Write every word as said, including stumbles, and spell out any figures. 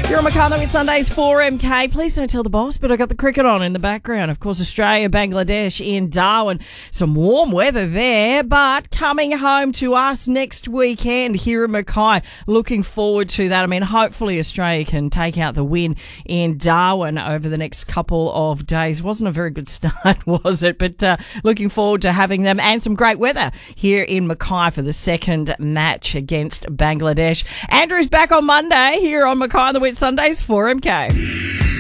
You're on McCarthy with Sundays four M K. Please don't tell the boss, but I got the cricket on in the background. Of course, Australia, Bangladesh in Darwin. Some warm weather there, but coming home to us next weekend here in Mackay. Looking forward to that. I mean, hopefully Australia can take out the win in Darwin over the next couple of days. Wasn't a very good start, was it? But uh, looking forward to having them and some great weather here in Mackay for the second match against Bangladesh. Andrew's back on Monday here on Mackay on the Wet Sundays four M K.